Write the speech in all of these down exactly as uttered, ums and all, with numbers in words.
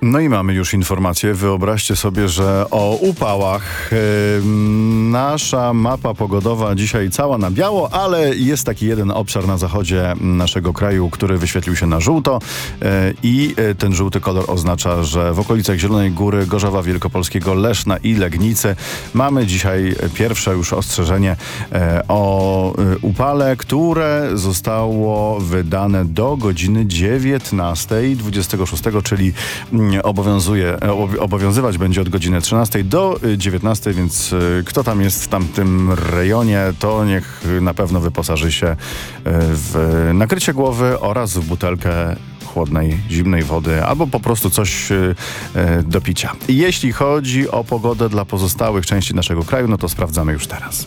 No i mamy już informację. Wyobraźcie sobie, że o upałach yy, nasza mapa pogodowa dzisiaj cała na biało, ale jest taki jeden obszar na zachodzie naszego kraju, który wyświetlił się na żółto yy, i yy, ten żółty kolor oznacza, że w okolicach Zielonej Góry, Gorzowa Wielkopolskiego, Leszna i Legnicy mamy dzisiaj pierwsze już ostrzeżenie yy, o yy, upale, które zostało wydane do godziny dziewiętnastej dwudziestego szóstego, czyli yy, Obowiązuje, obowiązywać będzie od godziny trzynastej do dziewiętnastej, więc kto tam jest w tamtym rejonie, to niech na pewno wyposaży się w nakrycie głowy oraz w butelkę chłodnej, zimnej wody albo po prostu coś do picia. Jeśli chodzi o pogodę dla pozostałych części naszego kraju, no to sprawdzamy już teraz.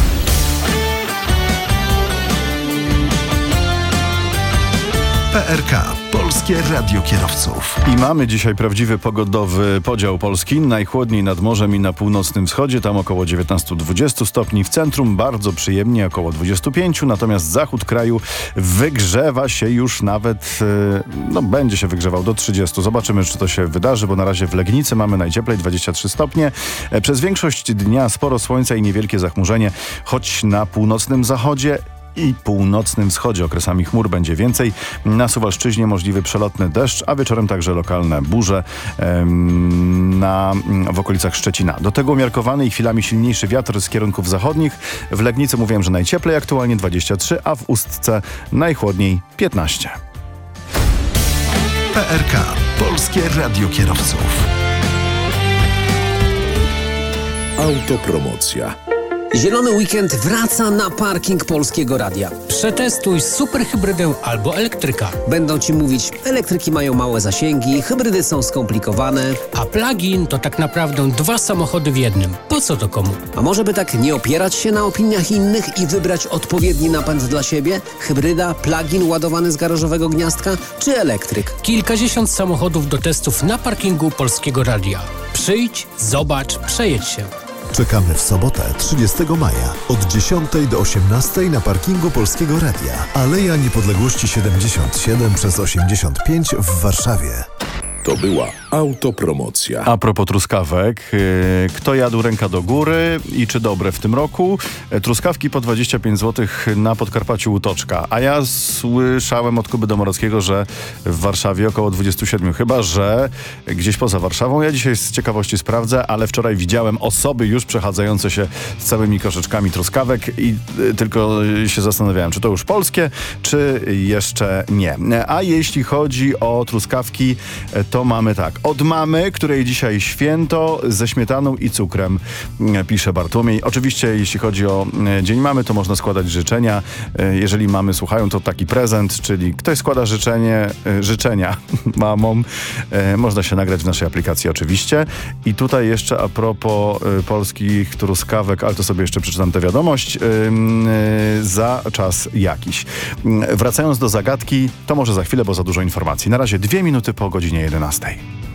P R K. Polskie Radio Kierowców. I mamy dzisiaj prawdziwy pogodowy podział Polski. Najchłodniej nad morzem i na północnym wschodzie, tam około dziewiętnaście do dwudziestu stopni. W centrum bardzo przyjemnie, około dwudziestu pięciu. Natomiast zachód kraju wygrzewa się już nawet, no będzie się wygrzewał do trzydziestu. Zobaczymy, czy to się wydarzy, bo na razie w Legnicy mamy najcieplej dwadzieścia trzy stopnie. Przez większość dnia sporo słońca i niewielkie zachmurzenie, choć na północnym zachodzie i północnym wschodzie okresami chmur będzie więcej. Na Suwalszczyźnie możliwy przelotny deszcz, a wieczorem także lokalne burze em, na, w okolicach Szczecina. Do tego umiarkowany i chwilami silniejszy wiatr z kierunków zachodnich. W Legnicy mówiłem, że najcieplej, aktualnie dwadzieścia trzy, a w Ustce najchłodniej piętnaście. P R K. Polskie Radio Kierowców. Autopromocja. Zielony weekend wraca na parking Polskiego Radia. Przetestuj superhybrydę albo elektryka. Będą Ci mówić, elektryki mają małe zasięgi, hybrydy są skomplikowane. A plug-in to tak naprawdę dwa samochody w jednym. Po co to komu? A może by tak nie opierać się na opiniach innych i wybrać odpowiedni napęd dla siebie? Hybryda, plug-in ładowany z garażowego gniazdka czy elektryk? Kilkadziesiąt samochodów do testów na parkingu Polskiego Radia. Przyjdź, zobacz, przejedź się. Czekamy w sobotę, trzydziestego maja od dziesiątej do osiemnastej na parkingu Polskiego Radia. Aleja Niepodległości siedemdziesiąt siedem przez osiemdziesiąt pięć w Warszawie. To była autopromocja. A propos truskawek, yy, kto jadł ręka do góry i czy dobre w tym roku? Yy, truskawki po dwadzieścia pięć złotych na Podkarpaciu Łutoczka. A ja słyszałem od Kuby Domorowskiego, że w Warszawie około dwadzieścia siedem. Chyba że gdzieś poza Warszawą. Ja dzisiaj z ciekawości sprawdzę, ale wczoraj widziałem osoby już przechadzające się z całymi koszyczkami truskawek i yy, tylko się zastanawiałem, czy to już polskie, czy jeszcze nie. A jeśli chodzi o truskawki, to mamy tak. Od mamy, której dzisiaj święto, ze śmietaną i cukrem, pisze Bartłomiej. Oczywiście, jeśli chodzi o Dzień Mamy, to można składać życzenia. Jeżeli mamy słuchają, to taki prezent, czyli ktoś składa życzenie, życzenia mamom. Można się nagrać w naszej aplikacji oczywiście. I tutaj jeszcze a propos polskich truskawek, ale to sobie jeszcze przeczytam tę wiadomość, za czas jakiś. Wracając do zagadki, to może za chwilę, bo za dużo informacji. Na razie dwie minuty po godzinie jedenastej.